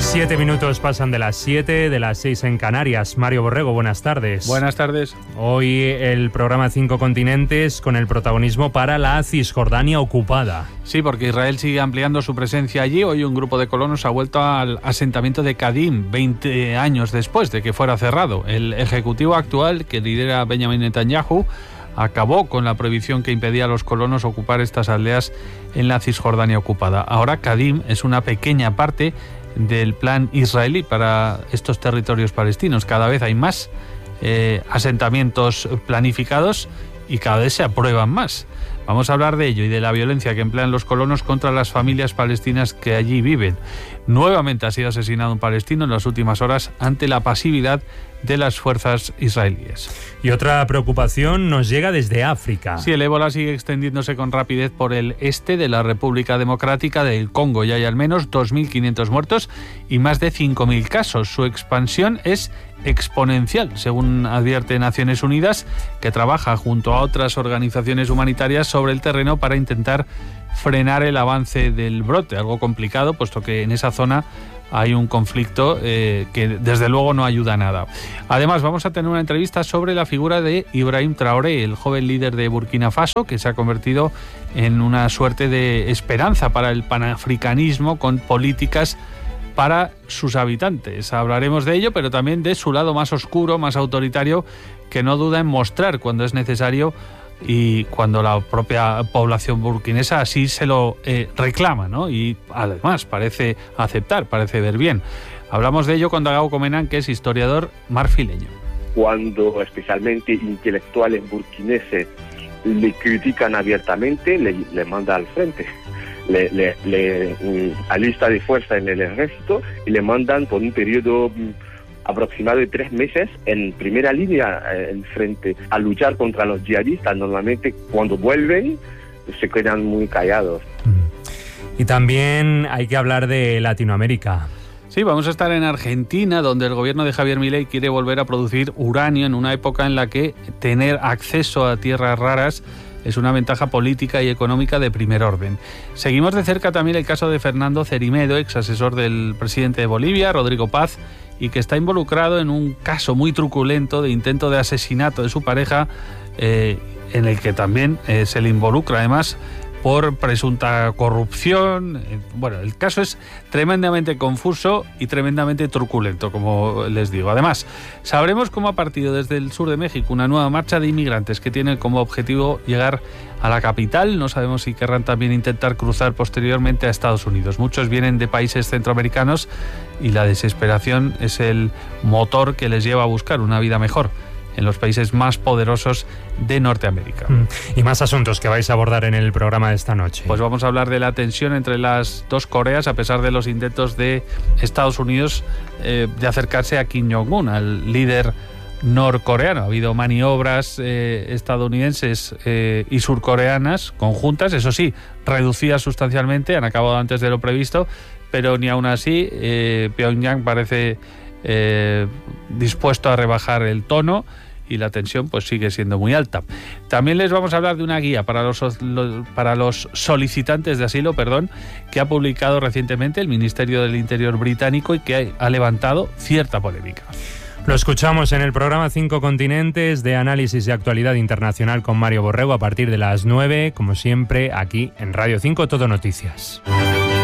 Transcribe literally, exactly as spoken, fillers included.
Siete minutos pasan de las siete, de las seis en Canarias. Mario Borrego, buenas tardes. Buenas tardes. Hoy el programa Cinco Continentes con el protagonismo para la Cisjordania ocupada. Sí, porque Israel sigue ampliando su presencia allí. Hoy un grupo de colonos ha vuelto al asentamiento de Kadim, veinte años después de que fuera cerrado. El ejecutivo actual, que lidera Benjamin Netanyahu, acabó con la prohibición que impedía a los colonos ocupar estas aldeas en la Cisjordania ocupada. Ahora Kadim es una pequeña parte del plan israelí para estos territorios palestinos. Cada vez hay más eh, asentamientos planificados y cada vez se aprueban más. Vamos a hablar de ello y de la violencia que emplean los colonos contra las familias palestinas que allí viven. Nuevamente ha sido asesinado un palestino en las últimas horas ante la pasividad de las fuerzas israelíes. Y otra preocupación nos llega desde África. Sí, el ébola sigue extendiéndose con rapidez por el este de la República Democrática del Congo. Ya hay al menos dos mil quinientos muertos y más de cinco mil casos. Su expansión es exponencial, según advierte Naciones Unidas, que trabaja junto a otras organizaciones humanitarias sobre el terreno para intentar frenar el avance del brote. Algo complicado, puesto que en esa zona hay un conflicto eh, que desde luego no ayuda a nada. Además, vamos a tener una entrevista sobre la figura de Ibrahim Traoré, el joven líder de Burkina Faso, que se ha convertido en una suerte de esperanza para el panafricanismo con políticas para sus habitantes. Hablaremos de ello, pero también de su lado más oscuro, más autoritario, que no duda en mostrar cuando es necesario y cuando la propia población burkinesa así se lo eh, reclama, ¿no? Y además parece aceptar, parece ver bien. Hablamos de ello con Dagao Comenan, que es historiador marfileño. Cuando especialmente intelectuales burkineses le critican abiertamente, le, le manda al frente. Le, le, le um, alista de fuerza en el ejército y le mandan por un periodo um, aproximado de tres meses en primera línea eh, en frente a luchar contra los yihadistas. Normalmente cuando vuelven se quedan muy callados. Y también hay que hablar de Latinoamérica. Sí, vamos a estar en Argentina, donde el gobierno de Javier Milei quiere volver a producir uranio en una época en la que tener acceso a tierras raras es una ventaja política y económica de primer orden. Seguimos de cerca también el caso de Fernando Cerimedo, ex asesor del presidente de Bolivia, Rodrigo Paz, y que está involucrado en un caso muy truculento de intento de asesinato de su pareja, eh, en el que también eh, se le involucra además por presunta corrupción. Bueno, el caso es tremendamente confuso y tremendamente truculento, como les digo. Además, sabremos cómo ha partido desde el sur de México una nueva marcha de inmigrantes que tiene como objetivo llegar a la capital. No sabemos si querrán también intentar cruzar posteriormente a Estados Unidos. Muchos vienen de países centroamericanos y la desesperación es el motor que les lleva a buscar una vida mejor en los países más poderosos de Norteamérica. Y más asuntos que vais a abordar en el programa de esta noche. Pues vamos a hablar de la tensión entre las dos Coreas, a pesar de los intentos de Estados Unidos eh, de acercarse a Kim Jong-un, al líder norcoreano. Ha habido maniobras eh, estadounidenses eh, y surcoreanas conjuntas, eso sí, reducidas sustancialmente, han acabado antes de lo previsto, pero ni aún así eh, Pyongyang parece Eh, dispuesto a rebajar el tono y la tensión pues sigue siendo muy alta. También les vamos a hablar de una guía para los, para los solicitantes de asilo, perdón, que ha publicado recientemente el Ministerio del Interior británico y que ha levantado cierta polémica. Lo escuchamos en el programa Cinco Continentes de análisis de actualidad internacional con Mario Borrego a partir de las nueve, como siempre, aquí en Radio cinco Todo Noticias.